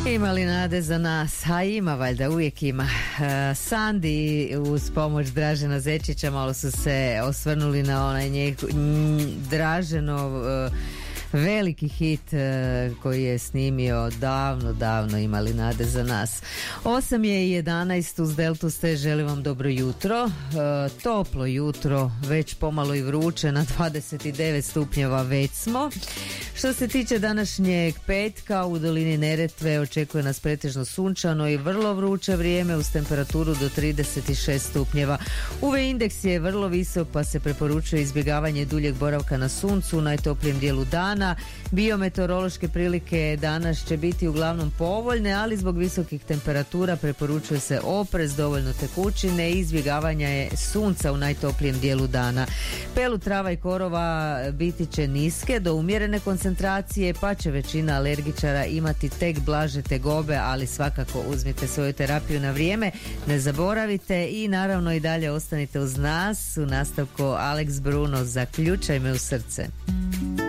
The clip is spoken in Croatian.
Ima li nade za nas? A ima, valjda, uvijek ima. Sandi uz pomoć Dražena Zečića malo su se osvrnuli na onaj Draženov veliki hit koji je snimio davno Imali nade za nas. 8:11 uz Deltu ste, želim vam dobro jutro, toplo jutro, već pomalo i vruće, na 29 stupnjeva već smo. Što se tiče današnjeg petka, u dolini Neretve očekuje nas pretežno sunčano i vrlo vruće vrijeme uz temperaturu do 36 stupnjeva. UV indeks je vrlo visok pa se preporučuje izbjegavanje duljeg boravka na suncu u najtoplijem dijelu dana. Biometeorološke prilike danas će biti uglavnom povoljne, ali zbog visokih temperatura preporučuje se oprez, dovoljno tekućine i izbjegavanje sunca u najtoplijem dijelu dana. Pelu, trava i korova biti će niske do umjerene koncentracije, pa će većina alergičara imati tek blaže tegobe, ali svakako uzmite svoju terapiju na vrijeme, ne zaboravite i naravno i dalje ostanite uz nas. U nastavku Alex Bruno, Zaključaj me u srce.